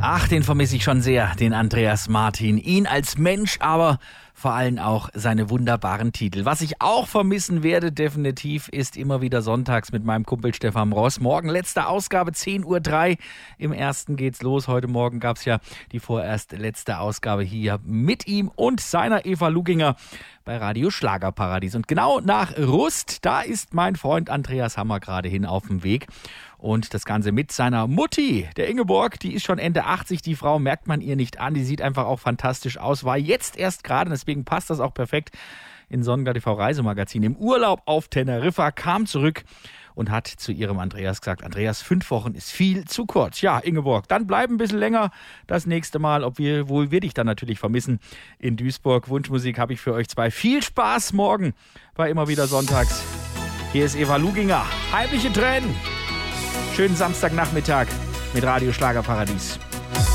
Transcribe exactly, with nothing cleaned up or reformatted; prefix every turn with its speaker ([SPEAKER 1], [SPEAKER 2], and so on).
[SPEAKER 1] Ach, den vermisse ich schon sehr, den Andreas Martin. Ihn als Mensch, aber vor allem auch seine wunderbaren Titel. Was ich auch vermissen werde, definitiv, ist immer wieder sonntags mit meinem Kumpel Stefan Ross. Morgen letzte Ausgabe, zehn Uhr drei. Im ersten geht's los. Heute Morgen gab's ja die vorerst letzte Ausgabe hier mit ihm und seiner Eva Luginger bei Radio Schlagerparadies. Und genau nach Rust, da ist mein Freund Andreas Hammer gerade hin auf dem Weg. Und das Ganze mit seiner Mutti, der Ingeborg, die ist schon Ende achtzig. Die Frau merkt man ihr nicht an. Die sieht einfach auch fantastisch aus. War jetzt erst gerade, deswegen passt das auch perfekt, in Sonntag T V Reisemagazin im Urlaub auf Teneriffa, kam zurück und hat zu ihrem Andreas gesagt, Andreas, fünf Wochen ist viel zu kurz. Ja, Ingeborg, dann bleib ein bisschen länger das nächste Mal, ob wir, wohl wir dich dann natürlich vermissen in Duisburg. Wunschmusik habe ich für euch zwei. Viel Spaß morgen bei Immer wieder Sonntags. Hier ist Eva Luginger. Heimliche Tränen. Schönen Samstagnachmittag mit Radio Schlagerparadies.